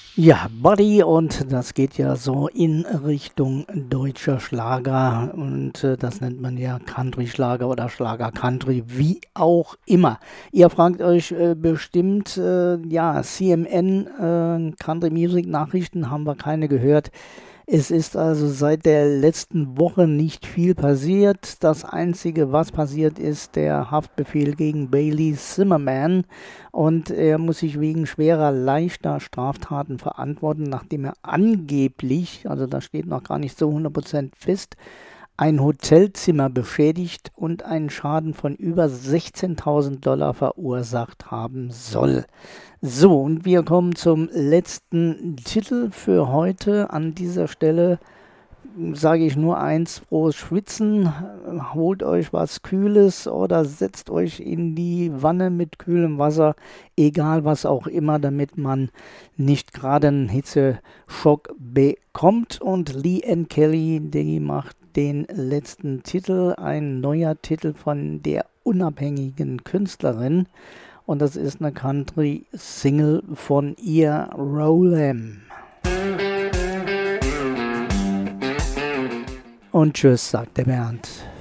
Ja, Buddy, und das geht ja so in Richtung deutscher Schlager und das nennt man ja Country-Schlager oder Schlager-Country, wie auch immer. Ihr fragt euch bestimmt, ja, CNN, Country Music Nachrichten haben wir keine gehört. Es ist also seit der letzten Woche nicht viel passiert. Das Einzige, was passiert ist, der Haftbefehl gegen Bailey Zimmerman. Und er muss sich wegen schwerer, leichter Straftaten verantworten, nachdem er angeblich, also das steht noch gar nicht so 100% fest, ein Hotelzimmer beschädigt und einen Schaden von über $16.000 verursacht haben soll. So, und wir kommen zum letzten Titel für heute. An dieser Stelle sage ich nur eins: frohes Schwitzen. Holt euch was Kühles oder setzt euch in die Wanne mit kühlem Wasser, egal was auch immer, damit man nicht gerade einen Hitzeschock bekommt. Und Leanne Kelly, die macht den letzten Titel, ein neuer Titel von der unabhängigen Künstlerin. Und das ist eine Country-Single von ihr, Roll'em. Und tschüss, sagt der Bernd.